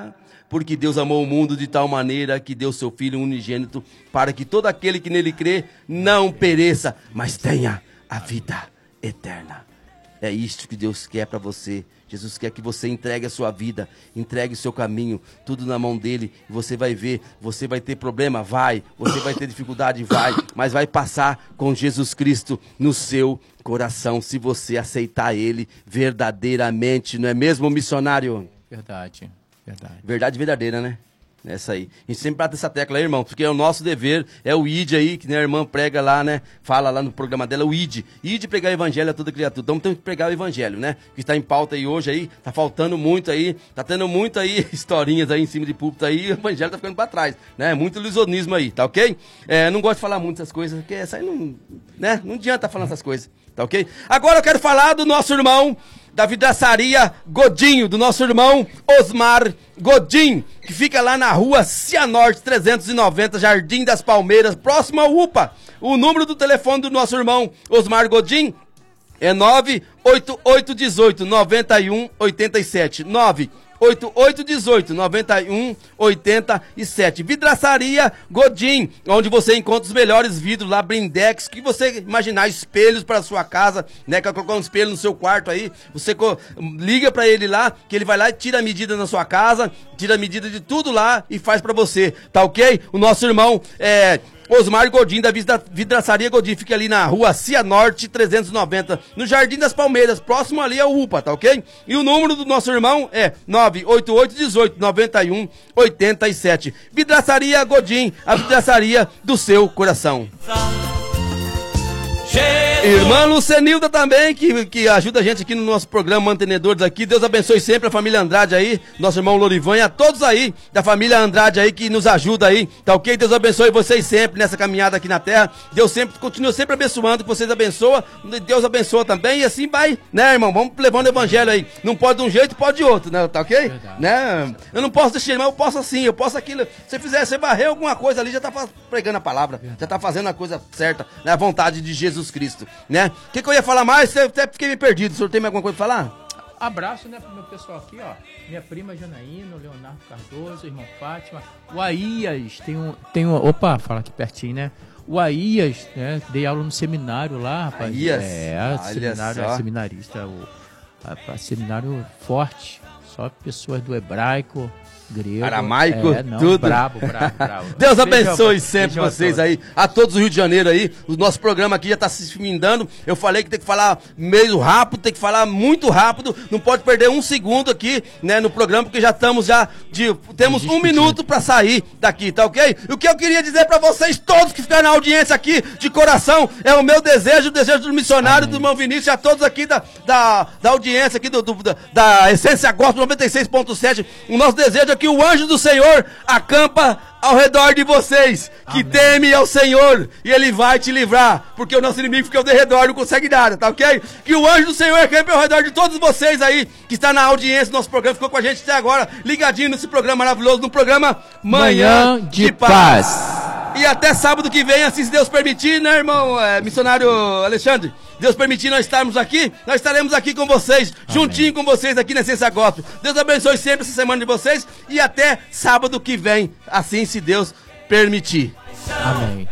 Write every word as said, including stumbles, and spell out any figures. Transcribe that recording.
Aleluia! Porque Deus amou o mundo de tal maneira que deu seu Filho unigênito para que todo aquele que nele crê não pereça, mas tenha a vida eterna. É isto que Deus quer para você. Jesus quer que você entregue a sua vida, entregue o seu caminho, tudo na mão dele. E você vai ver, você vai ter problema? Vai. Você vai ter dificuldade? Vai. Mas vai passar com Jesus Cristo no seu coração, se você aceitar ele verdadeiramente. Não é mesmo, missionário? Verdade, verdade. Verdade verdadeira, né? Essa aí. A gente sempre bate essa tecla aí, irmão, porque é o nosso dever, é o I D aí, que né, a irmã prega lá, né? Fala lá no programa dela, o I D. I D pregar o evangelho a toda criatura. Então temos que pregar o evangelho, né? Que está em pauta aí hoje aí, tá faltando muito aí, tá tendo muito aí, historinhas aí em cima de púlpito aí, e o evangelho tá ficando pra trás, né? Muito ilusionismo aí, tá ok? É, não gosto de falar muito essas coisas, porque essa aí não, né? Não adianta falar essas coisas, tá ok? Agora eu quero falar do nosso irmão, da vidraçaria Godinho, do nosso irmão Osmar Godinho, que fica lá na rua Cianorte trezentos e noventa, Jardim das Palmeiras, próximo ao U P A. O número do telefone do nosso irmão Osmar Godinho é nove oito oito um oito, nove um oito sete, nove oito oito um oito, nove um oito sete. Vidraçaria Godinho, onde você encontra os melhores vidros lá, blindex, que você imaginar, espelhos para sua casa, né? Quer colocar um espelho no seu quarto aí, você liga para ele lá, que ele vai lá e tira a medida na sua casa, tira a medida de tudo lá e faz para você, tá ok? O nosso irmão é Osmar Godinho, da Vidraçaria Godinho, fica ali na rua Cianorte trezentos e noventa, no Jardim das Palmeiras, próximo ali ao U P A, tá ok? E o número do nosso irmão é nove oito oito um oito, nove um oito sete. Vidraçaria Godinho, a vidraçaria do seu coração. Irmã Lucenilda também, que, que ajuda a gente aqui no nosso programa Mantenedores aqui. Deus abençoe sempre a família Andrade aí, nosso irmão Lorivan e a todos aí da família Andrade aí que nos ajuda aí, tá ok? Deus abençoe vocês sempre nessa caminhada aqui na terra. Deus sempre, continua sempre abençoando, que vocês abençoam, Deus abençoa também e assim vai, né, irmão? Vamos levando o evangelho aí. Não pode de um jeito, pode de outro, né? Tá ok? Verdade. Né? Eu não posso deixar, mas eu posso assim, eu posso aquilo. Se fizer, você varrer alguma coisa ali, já tá pregando a palavra, Verdade. Já tá fazendo a coisa certa, né? A vontade de Jesus Cristo, né? O que, que eu ia falar mais? Até fiquei meio perdido. O senhor tem mais alguma coisa pra falar? Abraço, né, pro meu pessoal aqui, ó. Minha prima Janaína, o Leonardo Cardoso, o irmão Fátima. O Aías, tem um, tem um... Opa, fala aqui pertinho, né? O Aías, né? Dei aula no seminário lá, rapaz. Aías? É, seminário, é seminarista. O, a, a, seminário forte. Só pessoas do hebraico, grego, aramaico, é, não, tudo. Brabo, brabo, brabo. Deus abençoe sempre Beijão vocês aí, a todos do Rio de Janeiro aí. O nosso programa aqui já tá se findando. Eu falei que tem que falar meio rápido, tem que falar muito rápido. Não pode perder um segundo aqui, né, no programa, porque já estamos já de, temos um minuto pra sair daqui, tá ok? E o que eu queria dizer pra vocês todos que ficaram na audiência aqui de coração, é o meu desejo, o desejo do missionário, Amém. Do irmão Vinícius e a todos aqui da, da, da audiência aqui do, do, da, da Essência Gospel noventa e seis ponto sete. O nosso desejo é que o anjo do Senhor acampa ao redor de vocês, que Amém. Teme ao Senhor, e Ele vai te livrar, porque o nosso inimigo fica ao redor, não consegue nada, tá ok? Que o anjo do Senhor acampe ao redor de todos vocês aí, que está na audiência do nosso programa, ficou com a gente até agora, ligadinho nesse programa maravilhoso, no programa Manhã, Manhã de, de Paz. Paz. E até sábado que vem, assim se Deus permitir, né, irmão, é, missionário Alexandre? Deus permitir nós estarmos aqui, nós estaremos aqui com vocês, Amém. Juntinho com vocês aqui na Essência Gospel. Deus abençoe sempre essa semana de vocês e até sábado que vem, assim se Deus permitir. Amém.